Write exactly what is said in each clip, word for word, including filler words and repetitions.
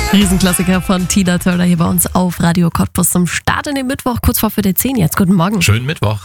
Riesenklassiker von Tina Turner hier bei uns auf Radio Cottbus zum Start in den Mittwoch, kurz vor Viertel zehn jetzt. Guten Morgen. Schönen Mittwoch.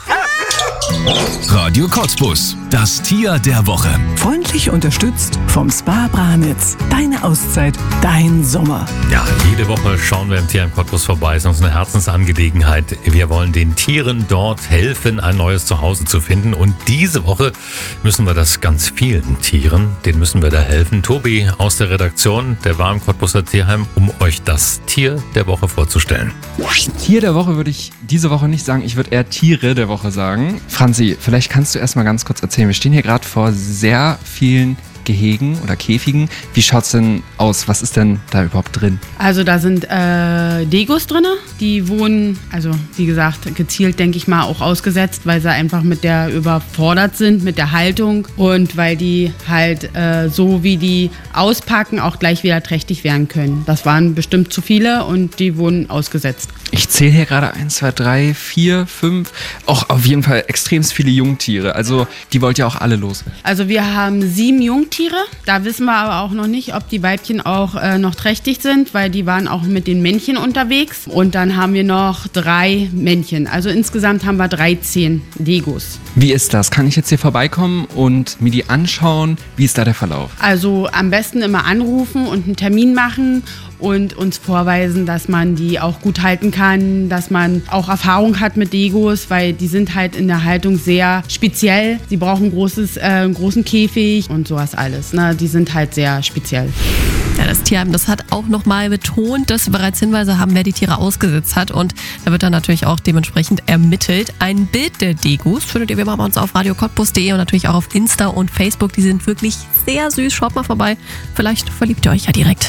Radio Cottbus, das Tier der Woche. Freundlich unterstützt vom Spa Branitz. Deine Auszeit, dein Sommer. Ja, jede Woche schauen wir im Tier im Cottbus vorbei. Es ist uns eine Herzensangelegenheit. Wir wollen den Tieren dort helfen, ein neues Zuhause zu finden. Und diese Woche müssen wir das ganz vielen Tieren, denen müssen wir da helfen. Tobi aus der Redaktion, der war im Cottbuser Tierheim, um euch das Tier der Woche vorzustellen. Tier der Woche würde ich diese Woche nicht sagen, ich würde eher Tiere der Woche sagen. Franzi, vielleicht kannst du erst mal ganz kurz erzählen. Wir stehen hier gerade vor sehr vielen Gehegen oder Käfigen. Wie schaut's denn aus? Was ist denn da überhaupt drin? Also da sind äh, Degos drin. Die wohnen, also wie gesagt, gezielt, denke ich mal, auch ausgesetzt, weil sie einfach mit der überfordert sind, mit der Haltung und weil die halt äh, so wie die auspacken, auch gleich wieder trächtig werden können. Das waren bestimmt zu viele und die wurden ausgesetzt. Ich zähle hier gerade eins, zwei, drei, vier, fünf, auch auf jeden Fall extrem viele Jungtiere. Also die wollt ihr auch alle los. Also wir haben sieben Jungtiere. Da wissen wir aber auch noch nicht, ob die Weibchen auch äh, noch trächtig sind, weil die waren auch mit den Männchen unterwegs. Und dann haben wir noch drei Männchen. Also insgesamt haben wir dreizehn Degos. Wie ist das? Kann ich jetzt hier vorbeikommen und mir die anschauen? Wie ist da der Verlauf? Also am besten immer anrufen und einen Termin machen und uns vorweisen, dass man die auch gut halten kann, dass man auch Erfahrung hat mit Degos, weil die sind halt in der Haltung sehr speziell. Sie brauchen großes, äh, einen großen Käfig und sowas alles. Ne? Die sind halt sehr speziell. Ja, das Tierheim, das hat auch nochmal betont, dass wir bereits Hinweise haben, wer die Tiere ausgesetzt hat. Und da wird dann natürlich auch dementsprechend ermittelt. Ein Bild der Degos findet ihr wie immer bei uns auf radio cottbus punkt de und natürlich auch auf Insta und Facebook. Die sind wirklich sehr süß. Schaut mal vorbei. Vielleicht verliebt ihr euch ja direkt.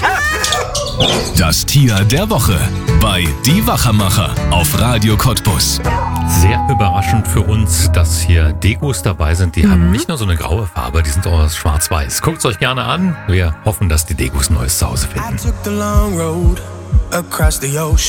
Das Tier der Woche bei Die Wachermacher auf Radio Cottbus. Sehr überraschend für uns, dass hier Degos dabei sind. Die mhm. haben nicht nur so eine graue Farbe, die sind auch aus schwarz-weiß. Guckt es euch gerne an. Wir hoffen, dass die Degos ein neues Zuhause finden.